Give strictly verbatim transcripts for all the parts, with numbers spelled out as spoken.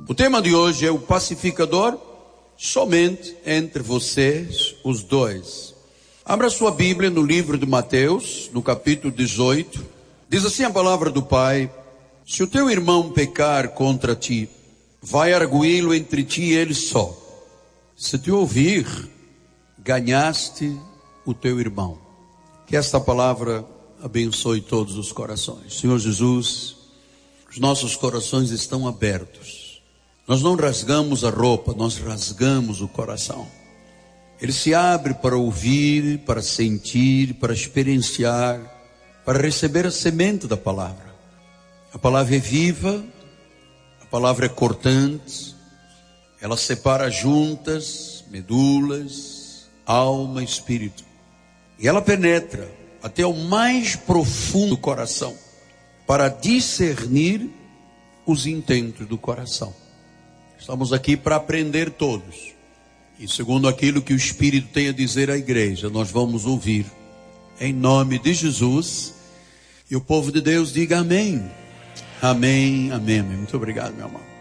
O tema de hoje é o pacificador somente entre vocês, os dois. Abra sua Bíblia no livro de Mateus, no capítulo dezoito. Diz assim a palavra do Pai: se o teu irmão pecar contra ti, vai arguí-lo entre ti e ele só. Se te ouvir, ganhaste o teu irmão. Que esta palavra abençoe todos os corações. Senhor Jesus, os nossos corações estão abertos. Nós não rasgamos a roupa, nós rasgamos o coração. Ele se abre para ouvir, para sentir, para experienciar, para receber a semente da palavra. A palavra é viva, a palavra é cortante, ela separa juntas, medulas, alma e espírito. E ela penetra até o mais profundo do coração, para discernir os intentos do coração. Estamos aqui para aprender todos. E segundo aquilo que o Espírito tem a dizer à igreja, nós vamos ouvir. Em nome de Jesus. E o povo de Deus diga amém. Amém, amém, amém. Muito obrigado, meu irmão.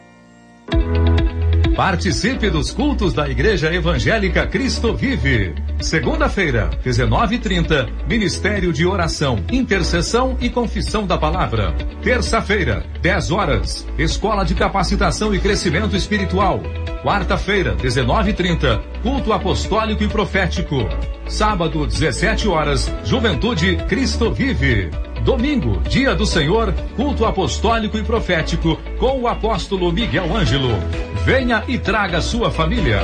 Participe dos cultos da Igreja Evangélica Cristo Vive. Segunda-feira, dezenove e trinta, Ministério de Oração, Intercessão e Confissão da Palavra. Terça-feira, dez horas, Escola de Capacitação e Crescimento Espiritual. Quarta-feira, dezenove e trinta, Culto Apostólico e Profético. Sábado, dezessete horas, Juventude Cristo Vive. Domingo, Dia do Senhor, Culto Apostólico e Profético, com o apóstolo Miguel Ângelo. Venha e traga sua família.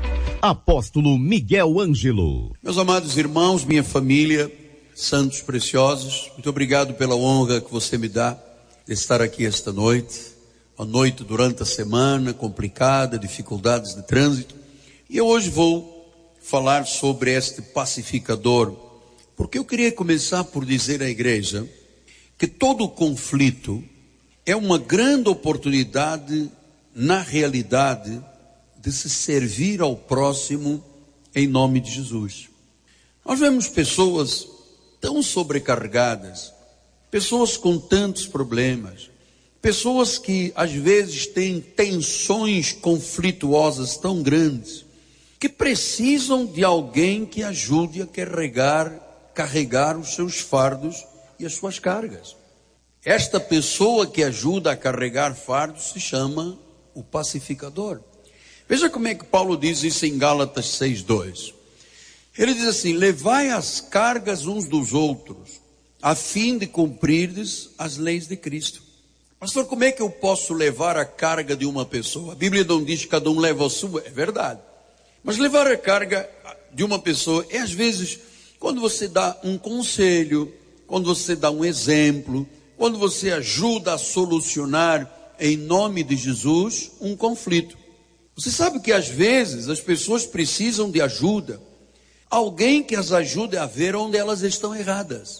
Apóstolo Miguel Ângelo. Meus amados irmãos, minha família, santos preciosos, muito obrigado pela honra que você me dá de estar aqui esta noite. Uma noite durante a semana, complicada, dificuldades de trânsito. E eu hoje vou falar sobre este pacificador, porque eu queria começar por dizer à igreja que todo conflito é uma grande oportunidade, na realidade, de se servir ao próximo em nome de Jesus. Nós vemos pessoas tão sobrecarregadas, pessoas com tantos problemas, pessoas que às vezes têm tensões conflituosas tão grandes, que precisam de alguém que ajude a carregar, carregar os seus fardos e as suas cargas. Esta pessoa que ajuda a carregar fardos se chama o pacificador. Veja como é que Paulo diz isso em Gálatas seis, dois. Ele diz assim: levai as cargas uns dos outros, a fim de cumprirdes as leis de Cristo. Pastor, como é que eu posso levar a carga de uma pessoa? A Bíblia não diz que cada um leva a sua, é verdade. Mas levar a carga de uma pessoa é às vezes quando você dá um conselho, quando você dá um exemplo, quando você ajuda a solucionar em nome de Jesus um conflito. Você sabe que às vezes as pessoas precisam de ajuda, alguém que as ajude a ver onde elas estão erradas.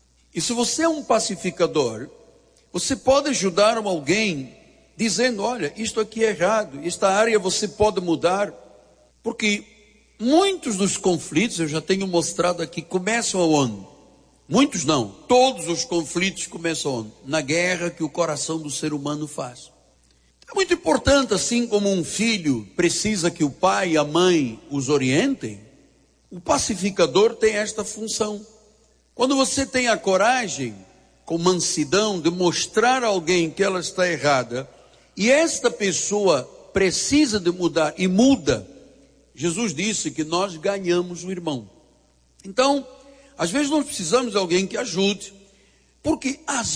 E se você é um pacificador, você pode ajudar alguém dizendo: olha, isto aqui é errado, esta área você pode mudar. Porque muitos dos conflitos, eu já tenho mostrado aqui, começam aonde? Muitos não, todos os conflitos começam aonde? Na guerra que o coração do ser humano faz. É muito importante, assim como um filho precisa que o pai e a mãe os orientem, o pacificador tem esta função. Quando você tem a coragem, com mansidão, de mostrar a alguém que ela está errada, e esta pessoa precisa de mudar, e muda, Jesus disse que nós ganhamos o irmão. Então, às vezes nós precisamos de alguém que ajude, porque às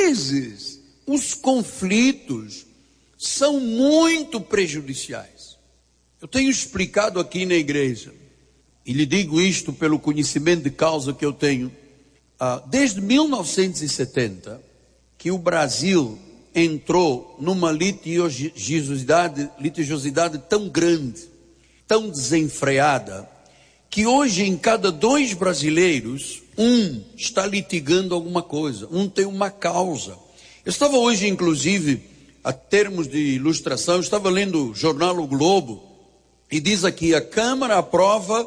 vezes os conflitos são muito prejudiciais. Eu tenho explicado aqui na igreja, e lhe digo isto pelo conhecimento de causa que eu tenho, ah, desde mil novecentos e setenta, que o Brasil entrou numa litigiosidade, litigiosidade tão grande, tão desenfreada, que hoje em cada dois brasileiros, um está litigando alguma coisa, um tem uma causa. Eu estava hoje, inclusive, a termos de ilustração, eu estava lendo o jornal O Globo, e diz aqui: a Câmara aprova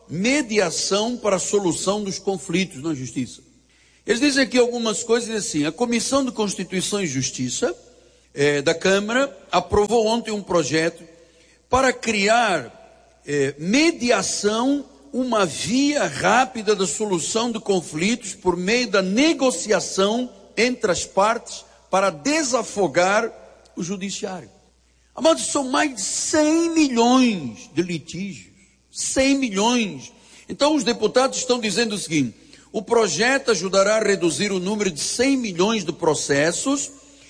mediação para a solução dos conflitos na Justiça. Eles dizem aqui algumas coisas assim: a Comissão de Constituição e Justiça eh, da Câmara aprovou ontem um projeto para criar eh, mediação, uma via rápida da solução de conflitos por meio da negociação entre as partes para desafogar o judiciário. Amados, são mais de cem milhões de litígios, cem milhões. Então os deputados estão dizendo o seguinte: o projeto ajudará a reduzir o número de cem milhões de processos,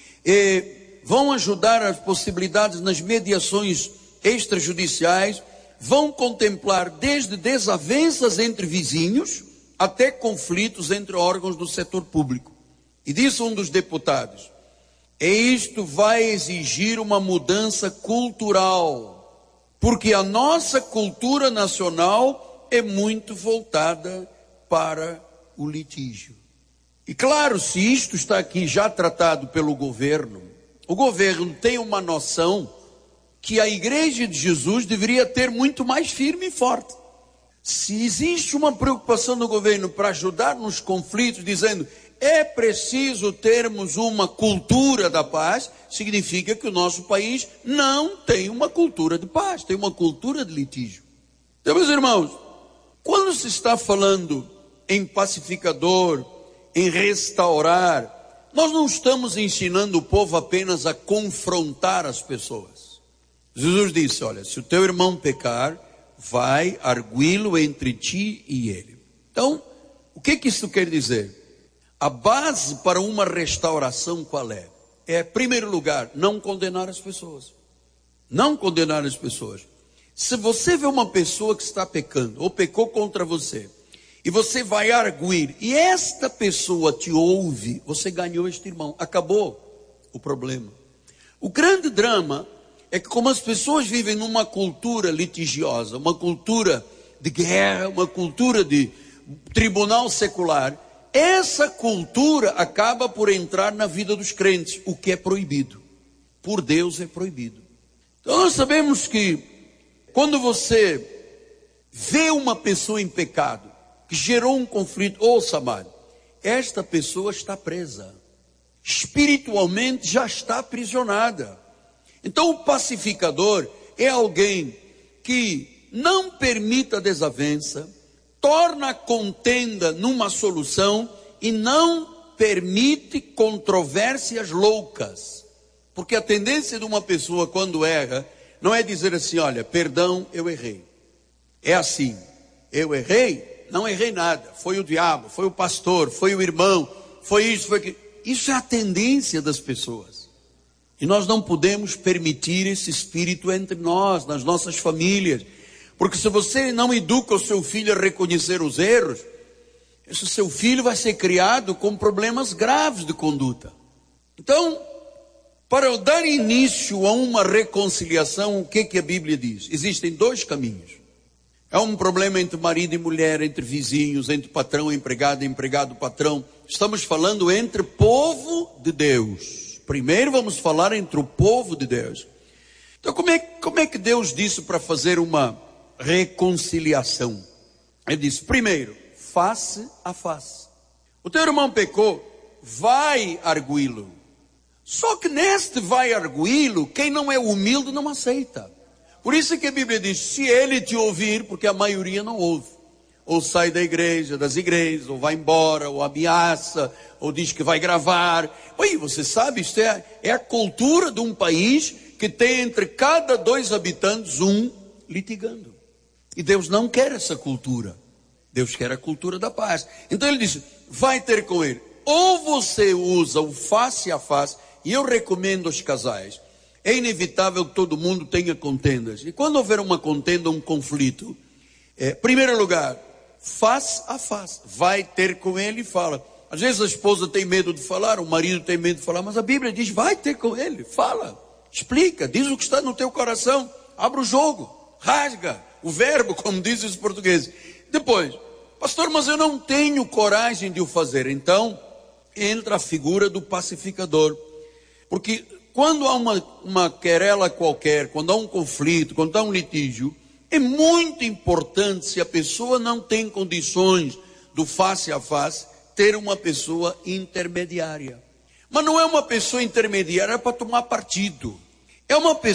e vão ajudar as possibilidades nas mediações extrajudiciais, vão contemplar desde desavenças entre vizinhos até conflitos entre órgãos do setor público. E disse um dos deputados: e isto vai exigir uma mudança cultural, porque a nossa cultura nacional é muito voltada para o litígio. E claro, se isto está aqui já tratado pelo governo, o governo tem uma noção que a Igreja de Jesus deveria ter muito mais firme e forte. Se existe uma preocupação do governo para ajudar nos conflitos, dizendo é preciso termos uma cultura da paz, significa que o nosso país não tem uma cultura de paz, tem uma cultura de litígio. Então, meus irmãos, quando se está falando em pacificador, em restaurar, nós não estamos ensinando o povo apenas a confrontar as pessoas. Jesus disse: olha, se o teu irmão pecar, vai arguí-lo entre ti e ele. Então, o que que isso quer dizer? A base para uma restauração qual é? É, em primeiro lugar, não condenar as pessoas. Não condenar as pessoas. Se você vê uma pessoa que está pecando, ou pecou contra você, e você vai arguir, e esta pessoa te ouve, você ganhou este irmão, acabou o problema. O grande drama é que, como as pessoas vivem numa cultura litigiosa, uma cultura de guerra, uma cultura de tribunal secular, essa cultura acaba por entrar na vida dos crentes, o que é proibido. Por Deus é proibido. Então nós sabemos que quando você vê uma pessoa em pecado, que gerou um conflito, ouça, amado, esta pessoa está presa. Espiritualmente já está aprisionada. Então o pacificador é alguém que não permita desavença, torna a contenda numa solução e não permite controvérsias loucas. Porque a tendência de uma pessoa quando erra, não é dizer assim: olha, perdão, eu errei. É assim: eu errei, não errei nada. Foi o diabo, foi o pastor, foi o irmão, foi isso, foi aquilo. Isso é a tendência das pessoas. E nós não podemos permitir esse espírito entre nós, nas nossas famílias. Porque se você não educa o seu filho a reconhecer os erros, esse seu filho vai ser criado com problemas graves de conduta. Então, para eu dar início a uma reconciliação, o que que a Bíblia diz? Existem dois caminhos. É um problema entre marido e mulher, entre vizinhos, entre patrão e empregado, empregado e patrão. Estamos falando entre povo de Deus. Primeiro vamos falar entre o povo de Deus. Então como é, como é que Deus disse para fazer uma reconciliação? Ele disse: primeiro, face a face. O teu irmão pecou, vai arguí-lo. Só que neste vai arguí-lo, quem não é humilde não aceita. Por isso que a Bíblia diz: se ele te ouvir, porque a maioria não ouve, ou sai da igreja, das igrejas, ou vai embora, ou ameaça, ou diz que vai gravar. Oi, você sabe, isso é, é a cultura de um país que tem entre cada dois habitantes um litigando. E Deus não quer essa cultura. Deus quer a cultura da paz. Então ele disse: vai ter com ele. Ou você usa o face a face, e eu recomendo aos casais, é inevitável que todo mundo tenha contendas. E quando houver uma contenda, um conflito, é, primeiro lugar, face a face. Vai ter com ele e fala. Às vezes a esposa tem medo de falar, o marido tem medo de falar, mas a Bíblia diz: vai ter com ele, fala, explica, diz o que está no teu coração, abre o jogo, rasga o verbo, como dizem os portugueses. Depois: pastor, mas eu não tenho coragem de o fazer. Então entra a figura do pacificador. Porque quando há uma, uma querela qualquer, quando há um conflito, quando há um litígio, é muito importante, se a pessoa não tem condições do face a face, ter uma pessoa intermediária. Mas não é uma pessoa intermediária para tomar partido. É uma pessoa